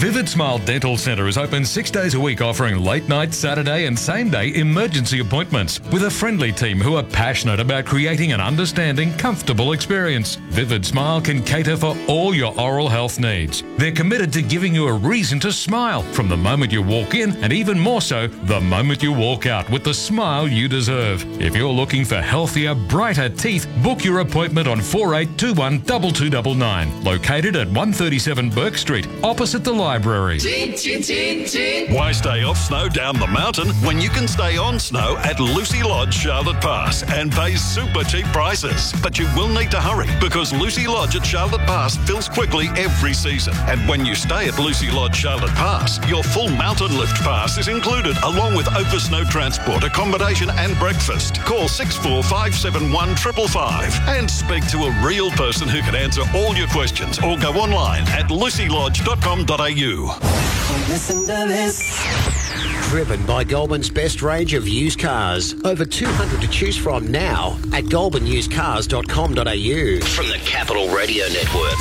Vivid Smile Dental Centre is open 6 days a week, offering late night, Saturday and same day emergency appointments with a friendly team who are passionate about creating an understanding, comfortable experience. Vivid Smile can cater for all your oral health needs. They're committed to giving you a reason to smile from the moment you walk in, and even more so the moment you walk out, with the smile you deserve. If you're looking for healthier, brighter teeth, book your appointment on 4821 2299, located at 137 Burke Street, opposite the library. Why stay off snow down the mountain when you can stay on snow at Lucy Lodge, Charlotte Pass, and pay super cheap prices? But you will need to hurry, because Lucy Lodge at Charlotte Pass fills quickly every season. And when you stay at Lucy Lodge, Charlotte Pass, your full mountain lift pass is included, along with over snow transport, accommodation and breakfast. Call 64571 555 and speak to a real person who can answer all your questions, or go online at lucylodge.com.au. Listen to this. Driven by Goulburn's best range of used cars. Over 200 to choose from now at goulburnusedcars.com.au. From the Capital Radio Network.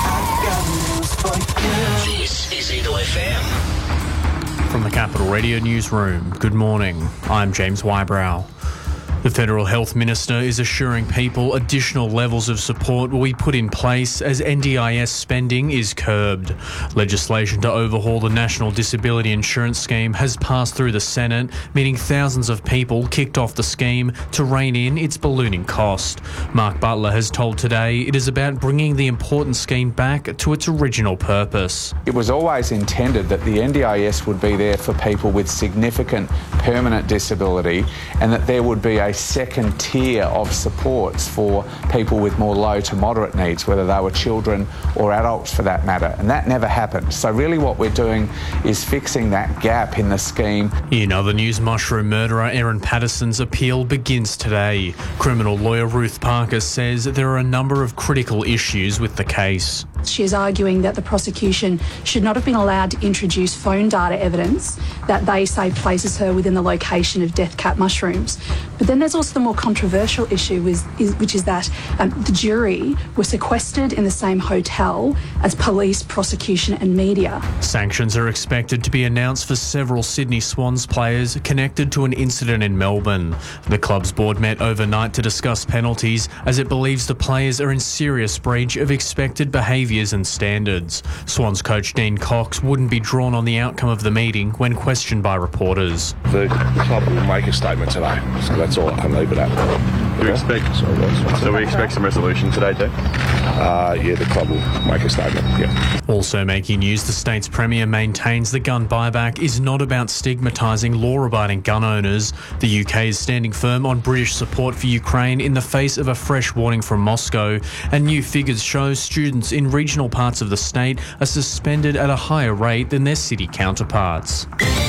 This is Eagle FM. From the Capital Radio Newsroom, good morning. I'm James Wybrow. The Federal Health Minister is assuring people additional levels of support will be put in place as NDIS spending is curbed. Legislation to overhaul the National Disability Insurance Scheme has passed through the Senate, meaning thousands of people kicked off the scheme to rein in its ballooning cost. Mark Butler has told Today it is about bringing the important scheme back to its original purpose. It was always intended that the NDIS would be there for people with significant permanent disability, and that there would be a second tier of supports for people with more low to moderate needs, whether they were children or adults for that matter, and that never happened. So really what we're doing is fixing that gap in the scheme. In other news, mushroom murderer Erin Patterson's appeal begins today. Criminal lawyer Ruth Parker says there are a number of critical issues with the case. She is arguing that the prosecution should not have been allowed to introduce phone data evidence that they say places her within the location of death cap mushrooms. But then there's also the more controversial issue, which is that the jury were sequestered in the same hotel as police, prosecution and media. Sanctions are expected to be announced for several Sydney Swans players connected to an incident in Melbourne. The club's board met overnight to discuss penalties, as it believes the players are in serious breach of expected behaviours and standards. Swans coach Dean Cox wouldn't be drawn on the outcome of the meeting when questioned by reporters. The club will make a statement today, so that's all I can leave it at. Do we expect some resolution today too? Yeah, the club will make a statement, yeah. Also making news, the state's Premier maintains the gun buyback is not about stigmatising law-abiding gun owners. The UK is standing firm on British support for Ukraine in the face of a fresh warning from Moscow, and new figures show students in regional parts of the state are suspended at a higher rate than their city counterparts.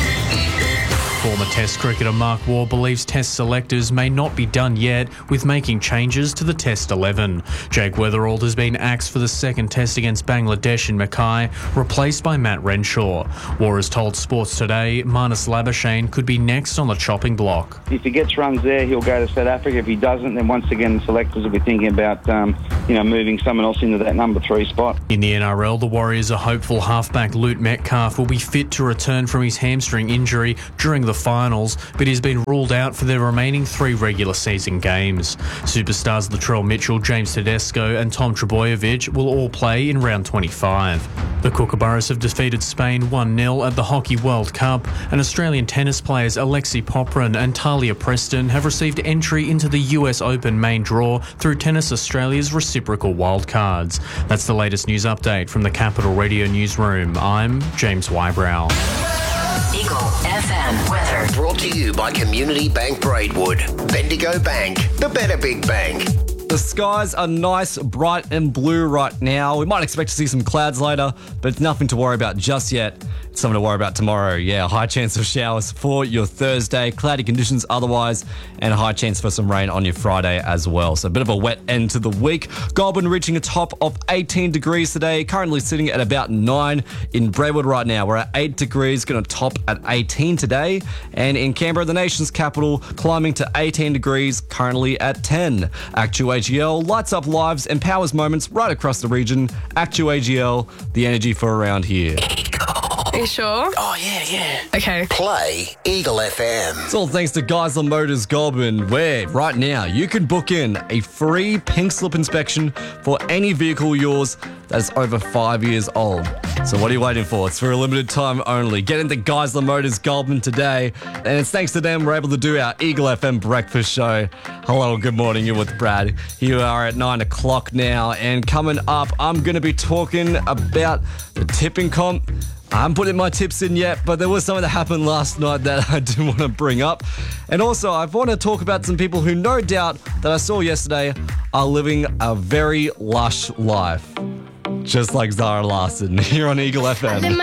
Former Test cricketer Mark Waugh believes Test selectors may not be done yet with making changes to the Test 11. Jake Weatherald has been axed for the second Test against Bangladesh in Mackay, replaced by Matt Renshaw. Waugh has told Sports Today Marnus Labuschagne could be next on the chopping block. If he gets runs there, he'll go to South Africa. If he doesn't, then once again selectors will be thinking about moving someone else into that number 3 spot. In the NRL, the Warriors are hopeful halfback Luke Metcalf will be fit to return from his hamstring injury during the finals, but he's been ruled out for their remaining 3 regular season games. Superstars Latrell Mitchell, James Tedesco and Tom Trbojevic will all play in round 25. The Kookaburras have defeated Spain 1-0 at the Hockey World Cup, and Australian tennis players Alexei Popyrin and Talia Preston have received entry into the US Open main draw through Tennis Australia's reciprocal wildcards. That's the latest news update from the Capital Radio Newsroom. I'm James Wybrow. Eagle FM weather. Brought to you by Community Bank Braidwood. Bendigo Bank, the better big bank. The skies are nice, bright and blue right now. We might expect to see some clouds later, but it's nothing to worry about just yet. It's something to worry about tomorrow. Yeah, high chance of showers for your Thursday, cloudy conditions otherwise, and a high chance for some rain on your Friday as well. So a bit of a wet end to the week. Goulburn reaching a top of 18 degrees today, currently sitting at about 9. In Braidwood right now, we're at 8 degrees, going to top at 18 today. And in Canberra, the nation's capital, climbing to 18 degrees, currently at 10. ActuAGL lights up lives and powers moments right across the region. ActuAGL, the energy for around here. Are you sure? Oh, yeah. Okay. Play Eagle FM. It's all thanks to Geisler Motors Goulburn, where right now you can book in a free pink slip inspection for any vehicle of yours that's over 5 years old. So what are you waiting for? It's for a limited time only. Get into Geisler Motors Goulburn today, and it's thanks to them we're able to do our Eagle FM breakfast show. Hello, good morning. You're with Brad. You are at 9 o'clock now, and coming up, I'm going to be talking about the tipping comp. I haven't put in my tips in yet, but there was something that happened last night that I do want to bring up. And also, I want to talk about some people who no doubt that I saw yesterday are living a very lush life. Just like Zara Larsson here on Eagle FM.